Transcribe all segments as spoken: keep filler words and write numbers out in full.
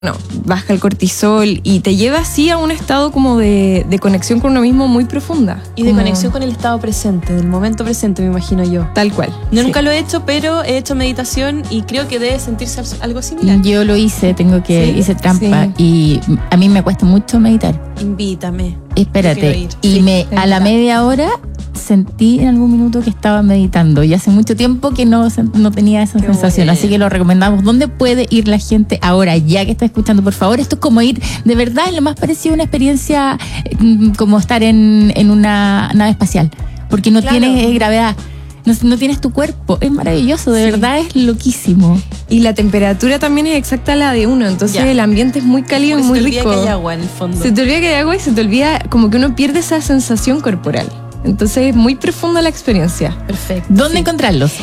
No, baja el cortisol y te lleva así a un estado como de, de conexión con uno mismo muy profunda. Y de como... conexión con el estado presente, del momento presente, me imagino yo. Tal cual. Yo nunca sí. lo he hecho, pero he hecho meditación y creo que debe sentirse algo similar. Yo lo hice, tengo que, ¿Sí? hice trampa Sí. y a mí me cuesta mucho meditar. Invítame. Espérate, y sí, me a la media hora sentí en algún minuto que estaba meditando y hace mucho tiempo que no, no tenía esa Qué sensación, bueno. así que lo recomendamos. ¿Dónde puede ir la gente ahora, ya que está escuchando? Por favor, esto es como ir, de verdad, es lo más parecido a una experiencia eh, como estar en, en una nave espacial, porque no Claro. tienes eh, gravedad, no, no tienes tu cuerpo, es maravilloso, de Sí. verdad es loquísimo. Y la temperatura también es exacta a la de uno, entonces Ya. el ambiente es muy cálido y Porque muy se te olvida rico. que hay agua en el fondo. Se te olvida que hay agua y se te olvida como que uno pierde esa sensación corporal. Entonces es muy profunda la experiencia. Perfecto. ¿Dónde sí. encontrarlos?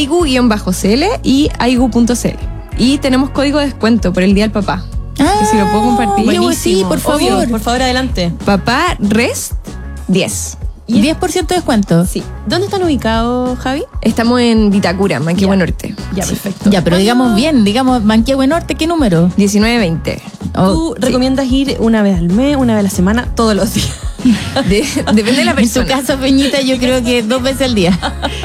aigu-cl y aigu punto cl. Y tenemos código de descuento por el Día del Papá. Ah, Que si lo puedo compartir. Buenísimo. Sí, por Obvio, favor. por favor, adelante. Papá Rest diez. diez por ciento de descuento. Sí. ¿Dónde están ubicados, Javi? Estamos en Vitacura, Manquehue Norte. Ya, perfecto. Ya, pero digamos bien, digamos Manquehue Norte, ¿qué número? diecinueve veinte. ¿Tú Oh, recomiendas ir una vez al mes, una vez a la semana, todos los días? De- depende de la en tu persona. caso, Peñita, yo creo que dos veces al día.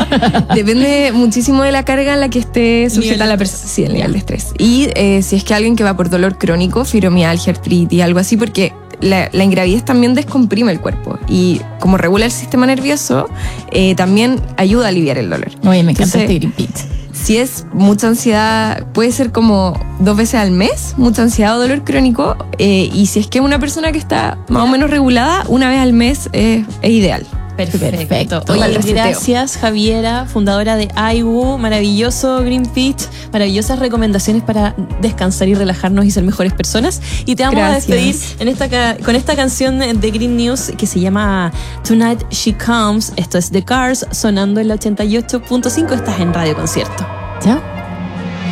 Depende muchísimo de la carga en la que esté sujeta de la estrés. persona. Sí, el nivel de estrés. Y eh, si es que alguien que va por dolor crónico, fibromialgia, artritis, algo así, porque la, la ingravidez también descomprime el cuerpo. Y como regula el sistema nervioso, eh, también ayuda a aliviar el dolor. Oye, me encanta Entonces, este Greenpeace. Si es mucha ansiedad, puede ser como dos veces al mes, mucha ansiedad o dolor crónico. Eh, y si es que es una persona que está más o menos regulada, una vez al mes eh, es ideal. Perfecto. Perfecto. Oye, Para el reseteo. gracias, Javiera, fundadora de aigu, maravilloso Greenpeace, maravillosas recomendaciones para descansar y relajarnos y ser mejores personas. Y te vamos Gracias. a despedir en esta ca- con esta canción de Green News que se llama Tonight She Comes. Esto es The Cars, sonando en la ochenta y ocho punto cinco. Estás en Radio Concierto. Chao.